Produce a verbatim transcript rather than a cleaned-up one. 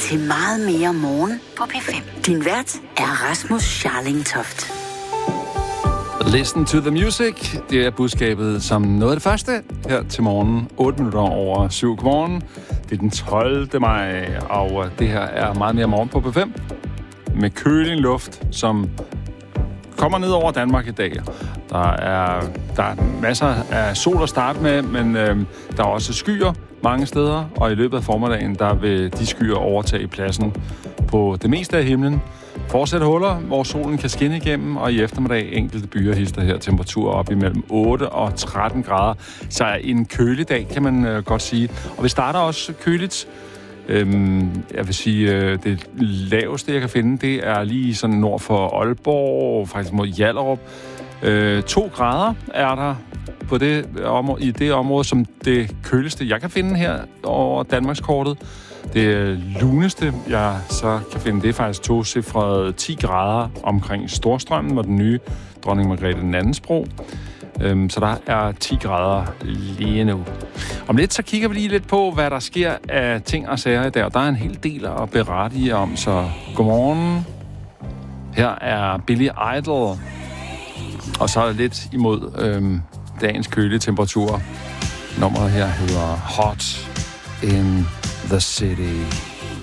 til meget mere morgen på P fem. Din vært er Rasmus Scharling Toft. Listen to the music. Det er budskabet som noget af det første her til morgen. otte minutter over syv. Godmorgen. Det er den tolvte maj, og det her er meget mere morgen på P fem. Med kølig luft, som kommer ned over Danmark i dag. Der er, der er masser af sol at starte med, men øh, der er også skyer mange steder, og i løbet af formiddagen, der vil de skyer overtage pladsen på det meste af himlen. Fortsæt huller, hvor solen kan skinne igennem, og i eftermiddag enkelte byer hister her temperaturer op imellem otte og tretten grader. Så en kølig dag, kan man øh, godt sige. Og vi starter også køligt. Øhm, jeg vil sige, øh, det laveste, jeg kan finde, det er lige sådan nord for Aalborg, faktisk mod Hjallerup. Øh, to grader er der på det område, i det område, som det køligste, jeg kan finde her over Danmarkskortet. Det luneste, jeg så kan finde, det er faktisk tocifrede ti grader omkring Storstrømmen og den nye Dronning Margrethe den andens bro. Øhm, så der er ti grader lige nu. Om lidt, så kigger vi lige lidt på, hvad der sker af ting og sager i dag. Der er en hel del at berette om, så godmorgen. Her er Billy Idol. Og så lidt imod øhm, dagens kølige temperatur. Nummeret her hedder Hot in the City.